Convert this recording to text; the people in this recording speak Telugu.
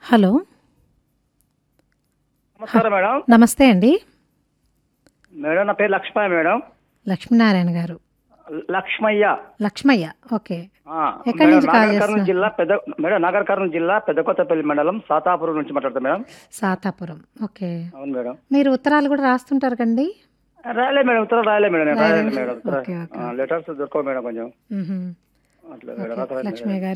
హలో. హ నమస్కారం మేడం. నమస్తే అండి. మేడం నా పేరు లక్ష్మయ్య మేడం. లక్ష్మీనారాయణ గారు. లక్ష్మయ్య. లక్ష్మయ్య. ఓకే. ఆ, ఎక్కడి మేడం నుంచి కాల్ నాగర్ కర్నూలు చేస్తున్నారు? జిల్లా నాగర్ కర్నూలు జిల్లా పెద్దకొత్తపల్లి మండలం సాతాపురం నుంచి మాట్లాడతాం మేడం. సాతాపురం. ఓకే. అవును మేడం. మీరు ఉత్తరాలు కూడా రాస్తుంటారు కండి? రాయలే మేడం, ఉత్తరం రాయలే మేడం, నేను రాయరా? రాయలేదు madam. Okay. Okay. Okay. Letters దొరకవు మేడం కొంచెం. మ్హూ. అట్లా మేడం ఓకే. రాత్రి లక్ష్మయ్య గారు